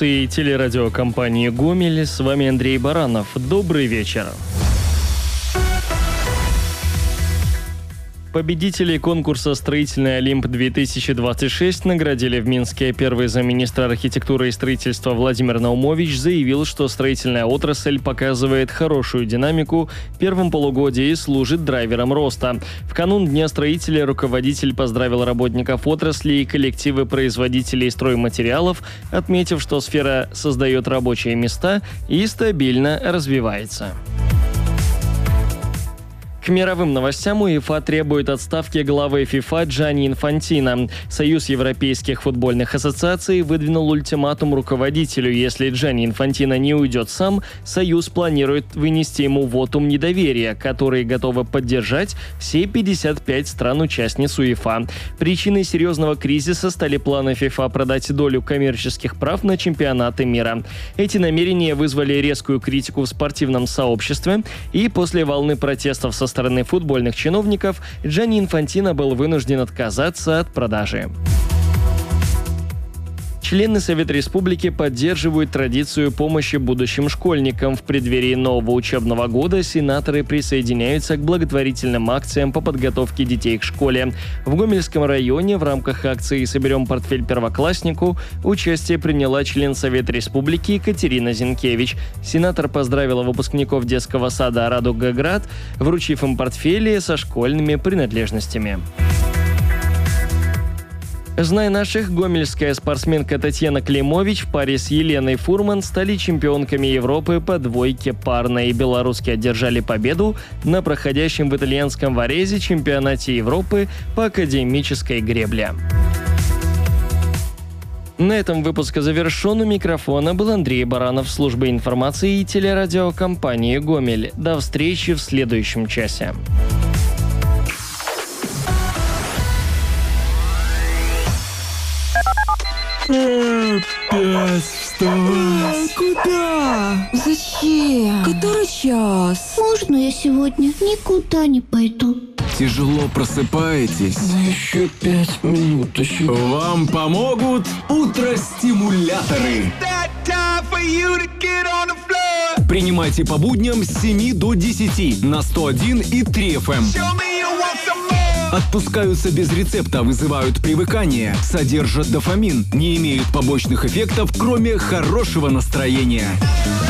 информации телерадиокомпании «Гомель». С вами Андрей Баранов. Добрый вечер. Победителей конкурса «Строительный Олимп-2026» наградили в Минске. Первый замминистра архитектуры и строительства Владимир Наумович заявил, что строительная отрасль показывает хорошую динамику в первом полугодии и служит драйвером роста. В канун Дня строителя руководитель поздравил работников отрасли и коллективы производителей стройматериалов, отметив, что сфера создает рабочие места и стабильно развивается. К мировым новостям УЕФА требует отставки главы ФИФА Джанни Инфантино. Союз европейских футбольных ассоциаций выдвинул ультиматум руководителю. Если Джанни Инфантино не уйдет сам, Союз планирует вынести ему вотум недоверия, который готовы поддержать все 55 стран-участниц УЕФА. Причиной серьезного кризиса стали планы ФИФА продать долю коммерческих прав на чемпионаты мира. Эти намерения вызвали резкую критику в спортивном сообществе, и после волны протестов со стороны футбольных чиновников Джанни Инфантино был вынужден отказаться от продажи. Члены Совета Республики поддерживают традицию помощи будущим школьникам. В преддверии нового учебного года сенаторы присоединяются к благотворительным акциям по подготовке детей к школе. В Гомельском районе в рамках акции «Соберем портфель первокласснику» участие приняла член Совета Республики Екатерина Зинкевич. Сенатор поздравила выпускников детского сада «Радуга-Град», вручив им портфели со школьными принадлежностями. «Знай наших», гомельская спортсменка Татьяна Климович в паре с Еленой Фурман стали чемпионками Европы по двойке парной. Белоруски одержали победу на проходящем в итальянском Варезе чемпионате Европы по академической гребле. На этом выпуск завершен. У микрофона был Андрей Баранов, служба информации и телерадиокомпании «Гомель». До встречи в следующем часе. Опять вставай! Куда? Зачем? Который час? Можно я сегодня никуда не пойду? Тяжело просыпаетесь? Еще 5 минуточек. Вам помогут утростимуляторы. Принимайте по будням с 7 до 10 на 101 и 3 FM. Отпускаются без рецепта, вызывают привыкание, содержат дофамин, не имеют побочных эффектов, кроме хорошего настроения.